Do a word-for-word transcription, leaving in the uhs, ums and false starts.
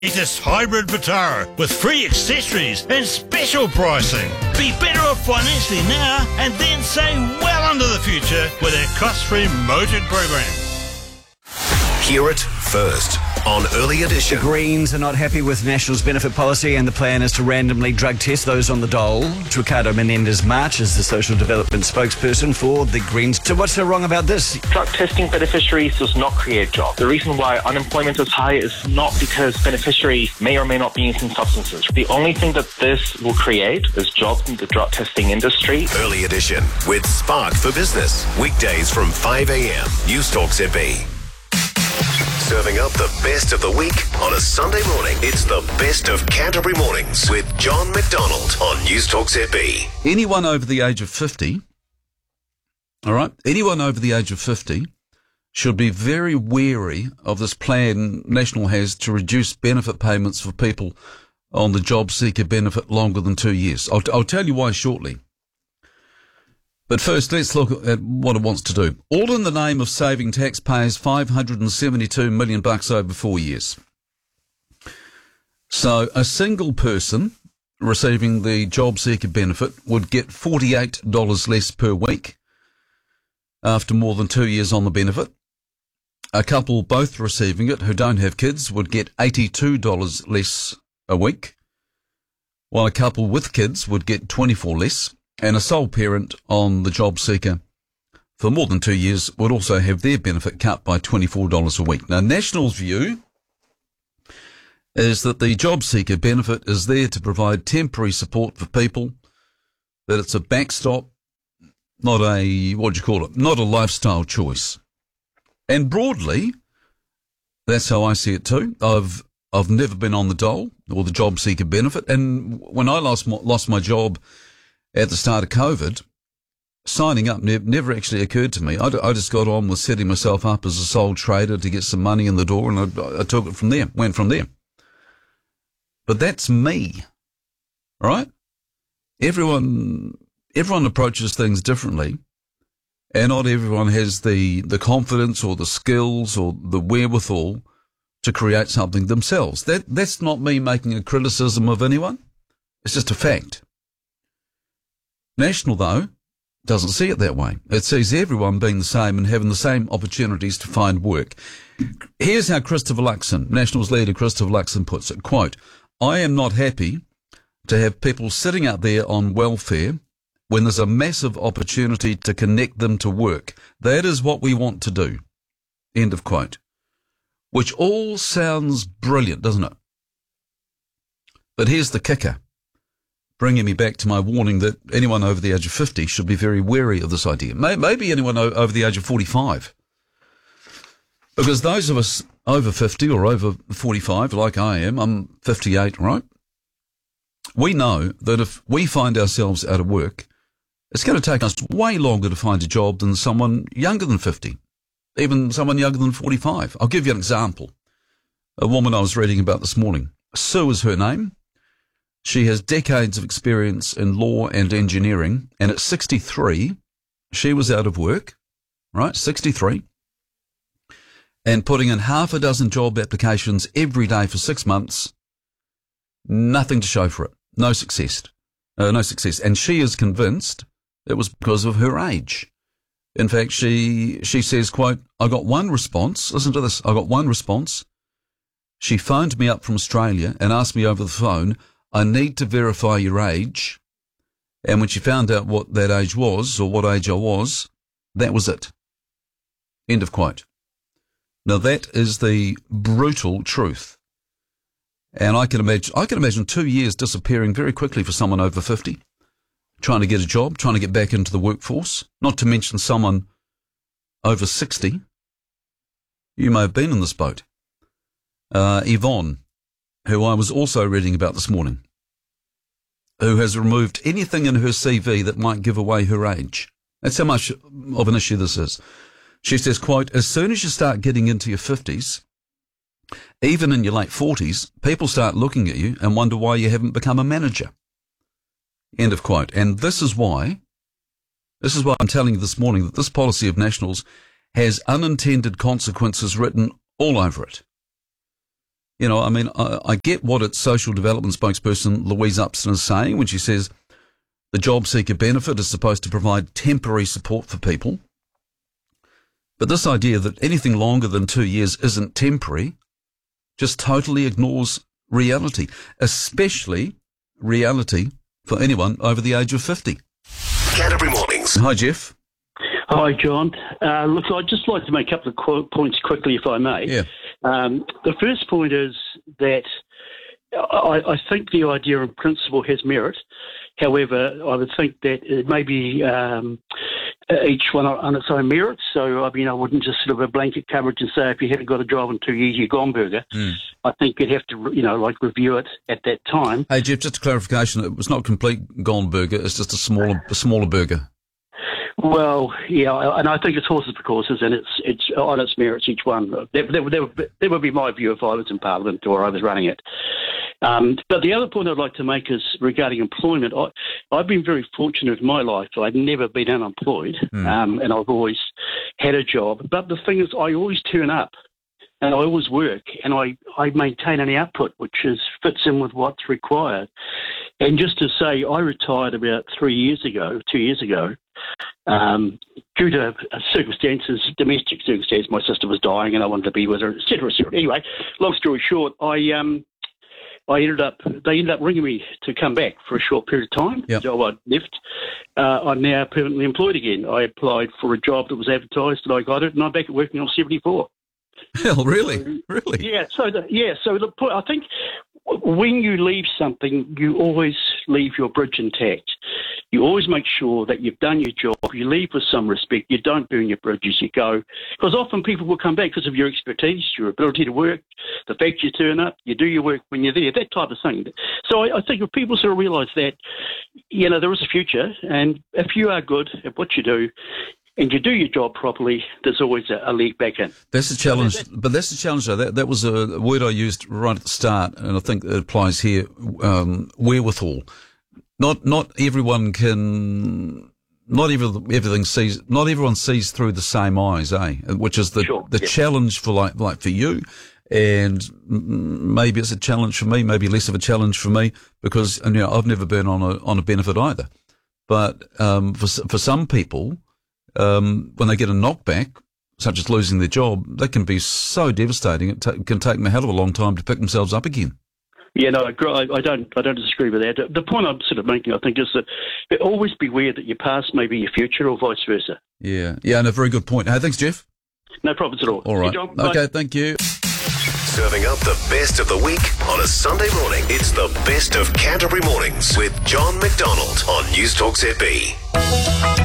Latest hybrid Vitara with free accessories and special pricing. Be better off financially now and then save well into the future with our cost-free motored program. Hear it first on Early Edition. The Greens are not happy with National's benefit policy, and the plan is to randomly drug test those on the dole. Ricardo Menendez-March is the social development spokesperson for the Greens. So what's so wrong about this? Drug testing beneficiaries does not create jobs. The reason why unemployment is high is not because beneficiaries may or may not be using substances. The only thing that this will create is jobs in the drug testing industry. Early Edition with Spark for Business. Weekdays from five a.m. Newstalk Z B. Serving up the best of the week on a Sunday morning. It's the best of Canterbury Mornings with John McDonald on Newstalk Z B. Anyone over the age of fifty, all right, anyone over the age of fifty should be very wary of this plan National has to reduce benefit payments for people on the job seeker benefit longer than two years. I'll, I'll tell you why shortly. But first, let's look at what it wants to do. All in the name of saving taxpayers five hundred seventy-two million bucks over four years. So a single person receiving the job seeker benefit would get forty-eight dollars less per week after more than two years on the benefit. A couple both receiving it who don't have kids would get eighty-two dollars less a week, while a couple with kids would get twenty-four dollars less. And a sole parent on the job seeker for more than two years would also have their benefit cut by twenty-four dollars a week. Now, National's view is that the job seeker benefit is there to provide temporary support for people, that it's a backstop, not a, what do you call it, not a lifestyle choice. And broadly, that's how I see it too. I've I've never been on the dole or the job seeker benefit. And when I lost my, lost my job at the start of COVID, signing up ne- never actually occurred to me. I, d- I just got on with setting myself up as a sole trader to get some money in the door, and I, I took it from there, went from there. But that's me, right? Everyone, everyone approaches things differently, and not everyone has the, the confidence or the skills or the wherewithal to create something themselves. That that's not me making a criticism of anyone. It's just a fact. National, though, doesn't see it that way. It sees everyone being the same and having the same opportunities to find work. Here's how Christopher Luxon, National's leader Christopher Luxon, puts it, quote, "I am not happy to have people sitting out there on welfare when there's a massive opportunity to connect them to work. That is what we want to do." End of quote. Which all sounds brilliant, doesn't it? But here's the kicker, bringing me back to my warning that anyone over the age of fifty should be very wary of this idea. Maybe anyone over the age of forty-five. Because those of us over fifty or over forty-five, like I am, I'm fifty-eight, right? We know that if we find ourselves out of work, it's going to take us way longer to find a job than someone younger than fifty, even someone younger than forty-five. I'll give you an example. A woman I was reading about this morning. Sue is her name. She has decades of experience in law and engineering, and at sixty-three, she was out of work, right, sixty-three, and putting in half a dozen job applications every day for six months, nothing to show for it, no success, uh, no success. And she is convinced it was because of her age. In fact, she she says, quote, "I got one response, listen to this, I got one response. She phoned me up from Australia and asked me over the phone, 'I need to verify your age.' And when she found out what that age was, or what age I was, that was it." End of quote. Now that is the brutal truth. And I can imagine, I can imagine two years disappearing very quickly for someone over fifty, trying to get a job, trying to get back into the workforce, not to mention someone over sixty. You may have been in this boat. Uh, Yvonne, who I was also reading about this morning, who has removed anything in her C V that might give away her age. That's how much of an issue this is. She says, quote, "As soon as you start getting into your fifties, even in your late forties, people start looking at you and wonder why you haven't become a manager." End of quote. And this is why, this is why I'm telling you this morning that this policy of Nationals has unintended consequences written all over it. You know, I mean, I, I get what its social development spokesperson Louise Upson is saying when she says the job seeker benefit is supposed to provide temporary support for people. But this idea that anything longer than two years isn't temporary just totally ignores reality, especially reality for anyone over the age of fifty. Canterbury Mornings. Hi, Jeff. Hi, John. Uh, look, I'd just like to make a couple of qu- points quickly, if I may. Yeah. Um, the first point is that I, I think the idea in principle has merit. However, I would think that it may be um, each one on its own merits. So, I mean, I wouldn't just sort of a blanket coverage and say if you haven't got a job in two years, you're gone burger. Mm. I think you'd have to, you know, like review it at that time. Hey, Jeff, just a clarification. It was not complete gone burger. It's just a smaller, a smaller burger. Well, yeah, and I think it's horses for courses, and it's it's on its merits, each one. That, that, that, would, that would be my view if I was in Parliament or I was running it. Um, but the other point I'd like to make is regarding employment. I, I've been very fortunate in my life. I've never been unemployed, mm. um, and I've always had a job. But the thing is, I always turn up, and I always work, and I, I maintain an output which is fits in with what's required. And just to say, I retired about three years ago, two years ago, um, due to circumstances, domestic circumstances. My sister was dying, and I wanted to be with her, et cetera, et cetera. Anyway, long story short, I um, I ended up they ended up ringing me to come back for a short period of time. Yep. The job I'd left. Uh, I'm now permanently employed again. I applied for a job that was advertised, and I got it, and I'm back at working on seventy-four. Hell, really, really? Yeah. So the, yeah. So the point, I think when you leave something, you always leave your bridge intact. You always make sure that you've done your job. You leave with some respect. You don't burn your bridge as you go. Because often people will come back because of your expertise, your ability to work, the fact you turn up, you do your work when you're there, that type of thing. So I, I think if people sort of realise that, you know, there is a future, and if you are good at what you do, and you do your job properly, there's always a, a leg back in. That's the challenge, so that, but that's the challenge, though. That, that was a word I used right at the start, and I think it applies here, um, wherewithal. Not not everyone can, not every, everything sees, not everyone sees through the same eyes, eh? Which is the, sure, the yeah. challenge for like, like for you. And maybe it's a challenge for me, maybe less of a challenge for me, because, you know, I've never been on a, on a benefit either. But, um, for, for some people, Um, when they get a knockback, such as losing their job, that can be so devastating. It ta- can take them a hell of a long time to pick themselves up again. Yeah, no, I, I don't. I don't disagree with that. The point I'm sort of making, I think, is that always beware that your past may be your future, or vice versa. Yeah, yeah, and a very good point. Hey, thanks, Jeff. No problems at all. All right. Hey, John, okay, bye. thank you. Serving up the best of the week on a Sunday morning. It's the best of Canterbury Mornings with John McDonald on News Talk Z B.